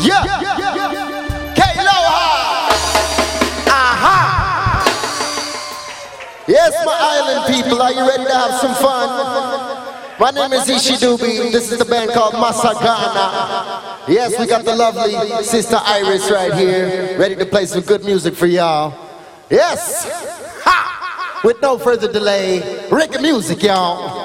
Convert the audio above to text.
K-Loha. Aha. Yes, my island people, are you ready to have some fun? My name is Ishidubi. This is the band called Masagana. Yes, we got the lovely Sister Iris right here, ready to play some good music for y'all. Yes. Ha! With no further delay, reggae music, y'all.